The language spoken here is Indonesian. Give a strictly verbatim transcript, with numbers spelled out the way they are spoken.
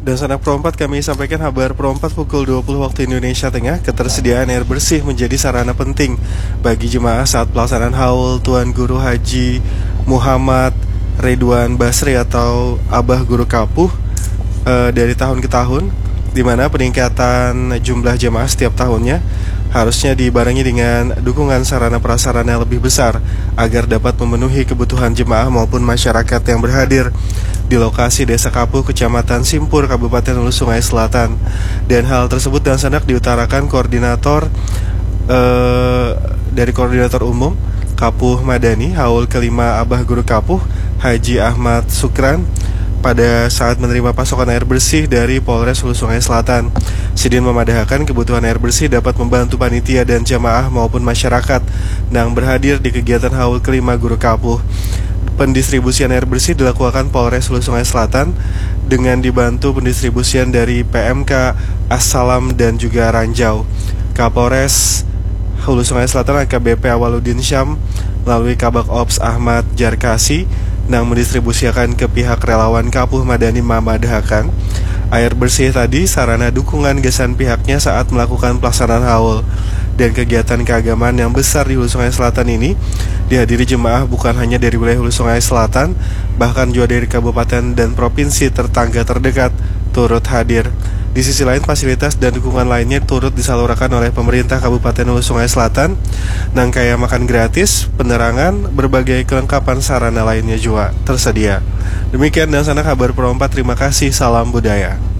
Dan sanak Pro empat kami sampaikan kabar Pro empat pukul dua puluh waktu Indonesia Tengah. Ketersediaan air bersih menjadi sarana penting bagi jemaah saat pelaksanaan haul Tuan Guru Haji Muhammad Ridwan Basri atau Abah Guru Kapuh e, dari tahun ke tahun, di mana peningkatan jumlah jemaah setiap tahunnya harusnya dibarengi dengan dukungan sarana prasarana yang lebih besar agar dapat memenuhi kebutuhan jemaah maupun masyarakat yang berhadir di lokasi Desa Kapuh, Kecamatan Simpur, Kabupaten Hulu Sungai Selatan. Dan hal tersebut dan sanak diutarakan koordinator eh, dari koordinator umum Kapuh Madani Haul kelima Abah Guru Kapuh Haji Ahmad Sukran pada saat menerima pasokan air bersih dari Polres Hulu Sungai Selatan. Sidin memadahkan kebutuhan air bersih dapat membantu panitia dan jamaah maupun masyarakat yang berhadir di kegiatan haul kelima Guru Kapuh. Pendistribusian air bersih dilakukan Polres Hulu Sungai Selatan dengan dibantu pendistribusian dari P M K Assalam dan juga Ranjau. Kapolres Hulu Sungai Selatan A K B P Awaludin Syam melalui Kabak Ops Ahmad Jarkasi yang mendistribusikan ke pihak relawan Kapuh Madani memadahkan air bersih tadi sarana dukungan gesan pihaknya saat melakukan pelaksanaan haul. Dan kegiatan keagamaan yang besar di Hulu Sungai Selatan ini dihadiri jemaah bukan hanya dari wilayah Hulu Sungai Selatan, bahkan juga dari kabupaten dan provinsi tetangga terdekat turut hadir. Di sisi lain, fasilitas dan dukungan lainnya turut disalurkan oleh pemerintah Kabupaten Hulu Sungai Selatan, nang kayak makan gratis, penerangan, berbagai kelengkapan sarana lainnya juga tersedia. Demikian dan sana kabar Pro empat, terima kasih, salam budaya.